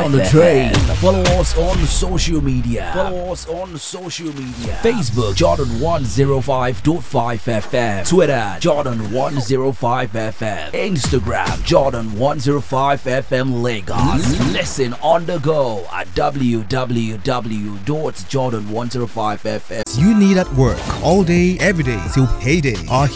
on the train. Follow us on social media. Facebook Jordan 105.5 FM. Twitter Jordan 105 FM. Instagram Jordan 105 FM Lagos. Listen on the go at www.jordan105fm. You need at work all day, every day till payday. Our